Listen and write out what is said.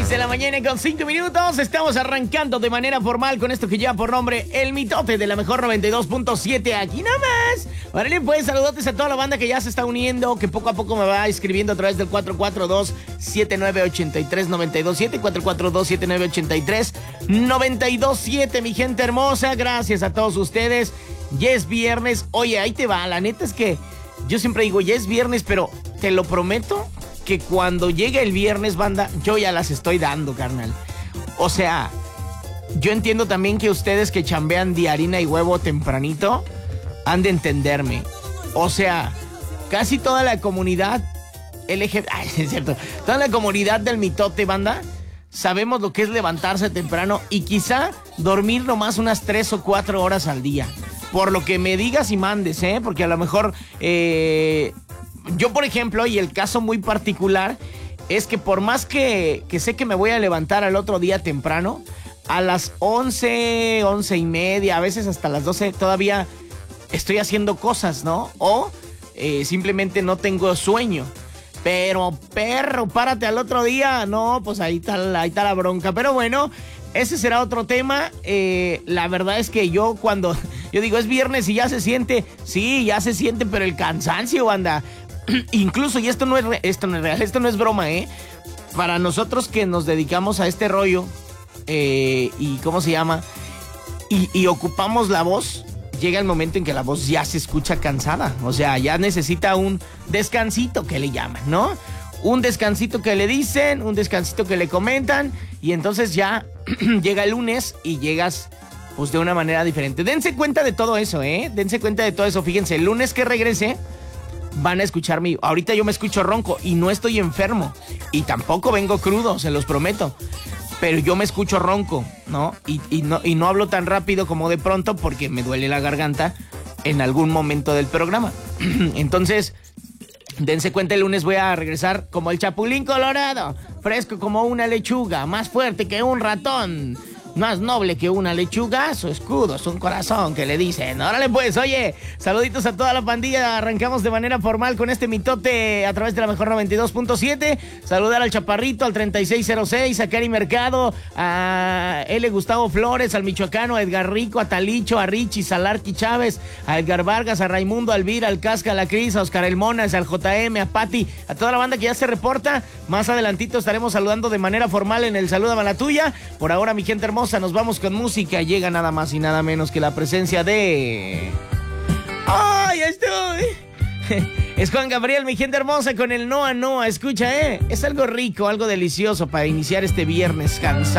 de la mañana con 5 minutos. Estamos arrancando de manera formal con esto que lleva por nombre El Mitote de la mejor 92.7. Aquí nada más. Órale, pues, saludotes a toda la banda que ya se está uniendo, que poco a poco me va escribiendo a través del 442-7983-927. 442-7983-927, mi gente hermosa. Gracias a todos ustedes. Ya es viernes. Oye, ahí te va. La neta es que yo siempre digo, ya es viernes, pero te lo prometo que cuando llegue el viernes, banda, yo ya las estoy dando, carnal. O sea, yo entiendo también que ustedes que chambean de harina y huevo tempranito han de entenderme. O sea, casi toda la comunidad LGBT, es cierto, toda la comunidad del Mitote, banda, sabemos lo que es levantarse temprano y quizá dormir nomás unas 3 o 4 horas al día. Por lo que me digas y mandes, porque a lo mejor yo, por ejemplo, y el caso muy particular es que por más que sé que me voy a levantar al otro día temprano, a las 11, 11 y media, a veces hasta las 12 todavía estoy haciendo cosas, ¿no? O simplemente no tengo sueño. Pero, perro, párate al otro día. No, pues ahí está la bronca. Pero bueno, ese será otro tema. La verdad es que yo cuando... Yo digo, es viernes y ya se siente. Sí, ya se siente, pero el cansancio, banda. Incluso, y esto no es real, esto no es broma, para nosotros que nos dedicamos a este rollo, y ¿cómo se llama? Y ocupamos la voz, llega el momento en que la voz ya se escucha cansada. O sea, ya necesita un descansito que le llaman, ¿no? Un descansito que le dicen, un descansito que le comentan, y entonces ya llega el lunes y llegas pues de una manera diferente. Dense cuenta de todo eso, dense cuenta de todo eso. Fíjense, el lunes que regrese van a escucharme. Ahorita yo me escucho ronco y no estoy enfermo y tampoco vengo crudo, se los prometo. Pero yo me escucho ronco, ¿no? Y no hablo tan rápido como de pronto porque me duele la garganta en algún momento del programa. Entonces, dense cuenta, el lunes voy a regresar como el Chapulín Colorado, fresco como una lechuga, más fuerte que un ratón, más noble que una lechuga, su escudo es un corazón que le dicen. Órale pues, oye, saluditos a toda la pandilla. Arrancamos de manera formal con este Mitote a través de la mejor 92.7. Saludar al Chaparrito, al 3606, a Cari Mercado, a L. Gustavo Flores, al Michoacano, a Edgar Rico, a Talicho, a Richie, Salarqui Chávez, a Edgar Vargas, a Raimundo, a Elvira, al Casca, a la Cris, a Oscar El Monas, al JM, a Pati, a toda la banda que ya se reporta. Más adelantito estaremos saludando de manera formal en el Salúdame a la Tuya. Por ahora, mi gente hermosa, nos vamos con música. Llega nada más y nada menos que la presencia de... ¡Ay, ya estoy! Es Juan Gabriel, mi gente hermosa, con el Noa Noa. Escucha, es algo rico, algo delicioso para iniciar este viernes cansado.